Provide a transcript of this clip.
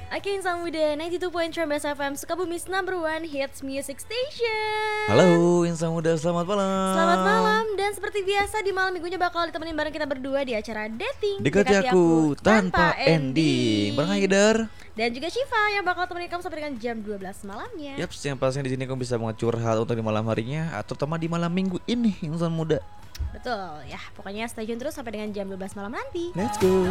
Oke, Insan Muda 92.3 Best FM Sukabumi's number one hits music station. Halo Insan Muda, selamat malam. Selamat malam, dan seperti biasa di malam minggunya bakal ditemenin bareng kita berdua di acara Dating Dekati aku tanpa ending. Bareng Haidar dan juga Shiva yang bakal temenin kamu sampai dengan jam 12 malamnya. Yaps, yang pastinya di sini kamu bisa curhat untuk di malam harinya atau terutama di malam minggu ini Insan Muda. Betul, ya pokoknya stay tune terus sampai dengan jam 12 malam nanti. Let's go.